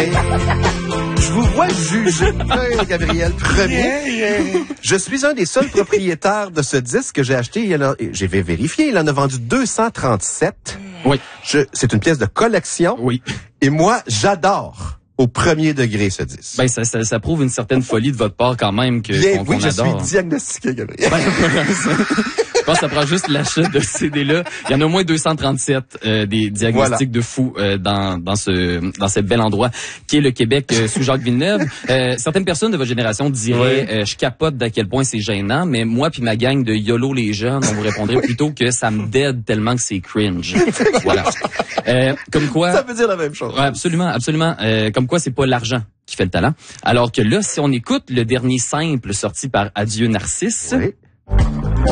Je vous vois juger, Gabriel, premier. Je suis un des seuls propriétaires de ce disque que j'ai acheté. J'ai vérifié, il en a vendu 237. Oui. C'est une pièce de collection. Oui. Et moi, j'adore au premier degré ce disque. Ben, ça prouve une certaine folie de votre part quand même qu'on oui, je adore. suis diagnostiqué, Gabriel. Je pense que ça prend juste l'achat de ce CD-là. Il y en a au moins 237 des diagnostics de fous dans ce bel endroit qui est le Québec sous Jacques Villeneuve. Certaines personnes de votre génération diraient je capote d'à quel point c'est gênant, mais moi puis ma gang de YOLO les jeunes, on vous répondrait plutôt que ça me dead tellement que c'est cringe. Voilà. Comme quoi ça veut dire la même chose. Ouais, absolument. Comme quoi c'est pas l'argent qui fait le talent. Alors que là, si on écoute le dernier simple sorti par Adieu Narcisse. Oui.